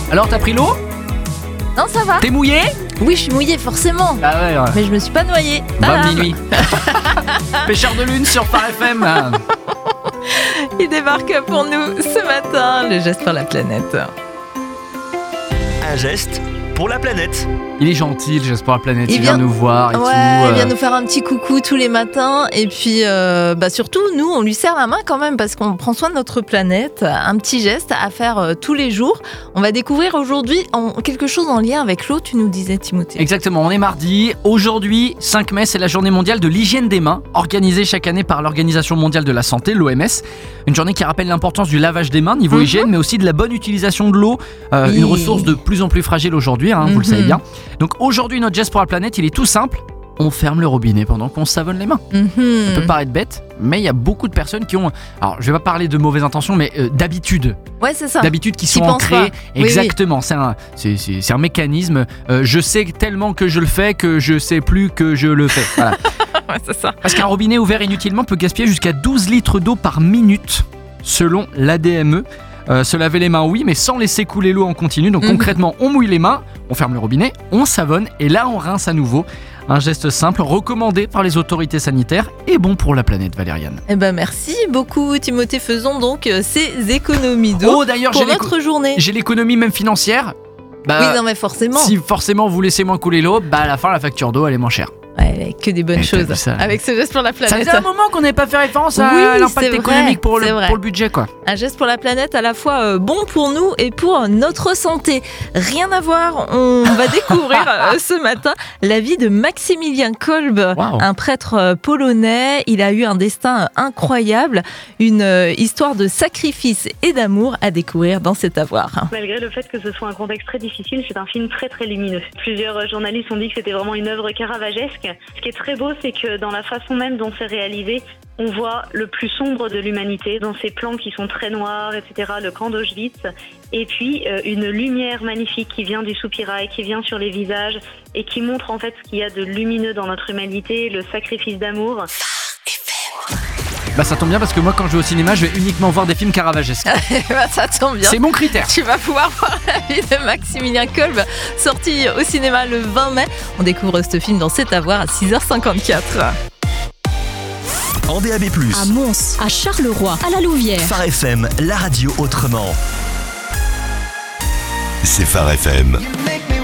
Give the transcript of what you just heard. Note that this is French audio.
Alors, t'as pris l'eau ? Non, ça va. T'es mouillé ? Oui, je suis mouillée, forcément. Ah ouais. Mais je me suis pas noyée. Bonne minuit. Pêcheur de lune sur Phare FM. Il débarque pour nous ce matin, le geste pour la planète. Un geste pour la planète. Il est gentil, le geste pour la planète. Il vient nous voir et tout. Il vient nous faire un petit coucou tous les matins. Et puis, surtout, nous, on lui serre la main quand même parce qu'on prend soin de notre planète. Un petit geste à faire tous les jours. On va découvrir aujourd'hui quelque chose en lien avec l'eau, tu nous disais, Timothée. Exactement, on est mardi. Aujourd'hui, 5 mai, c'est la journée mondiale de l'hygiène des mains, organisée chaque année par l'Organisation mondiale de la santé, l'OMS. Une journée qui rappelle l'importance du lavage des mains, niveau hygiène, mais aussi de la bonne utilisation de l'eau. Une ressource de plus en plus fragile aujourd'hui, vous le savez bien. Donc aujourd'hui, notre geste pour la planète, il est tout simple. On ferme le robinet pendant qu'on se savonne les mains. Ça peut paraître bête, mais il y a beaucoup de personnes qui ont... Alors, je vais pas parler de mauvaises intentions, mais d'habitudes. Ouais, c'est ça. D'habitudes qui sont ancrées. Exactement, oui. C'est un mécanisme. Je sais tellement que je le fais que je sais plus que je le fais. Voilà. Ouais, c'est ça. Parce qu'un robinet ouvert inutilement peut gaspiller jusqu'à 12 litres d'eau par minute, selon l'ADME. Se laver les mains, oui, mais sans laisser couler l'eau en continu. Donc concrètement, on mouille les mains, on ferme le robinet, on savonne et là on rince à nouveau. Un geste simple, recommandé par les autorités sanitaires et bon pour la planète, Valériane. Eh ben merci beaucoup, Timothée. Faisons donc ces économies d'eau d'ailleurs, pour notre journée. J'ai l'économie même financière. Oui, non mais forcément. Si forcément vous laissez moins couler l'eau, à la fin la facture d'eau elle est moins chère. Ouais, que des bonnes choses avec ce geste pour la planète. Ça faisait un moment qu'on n'avait pas fait référence à l'impact économique pour le budget, quoi. Un geste pour la planète à la fois bon pour nous et pour notre santé. Rien à voir, on va découvrir ce matin la vie de Maximilien Kolbe, un prêtre polonais. Il a eu un destin incroyable, une histoire de sacrifice et d'amour à découvrir dans cet avoir. Malgré le fait que ce soit un contexte très difficile, c'est un film très très lumineux. Plusieurs journalistes ont dit que c'était vraiment une œuvre caravagesque. Ce qui est très beau, c'est que dans la façon même dont c'est réalisé, on voit le plus sombre de l'humanité, dans ces plans qui sont très noirs, etc., le camp d'Auschwitz, et puis une lumière magnifique qui vient du soupirail, qui vient sur les visages, et qui montre en fait ce qu'il y a de lumineux dans notre humanité, le sacrifice d'amour. Ça tombe bien parce que moi quand je vais au cinéma je vais uniquement voir des films caravagesques. Ça tombe bien. C'est mon critère. Tu vas pouvoir voir la vie de Maximilien Kolbe, sorti au cinéma le 20 mai. On découvre ce film dans C'est à voir à 6h54. En DAB+, à Mons, à Charleroi, à la Louvière. Phare FM, la radio autrement. C'est Phare FM.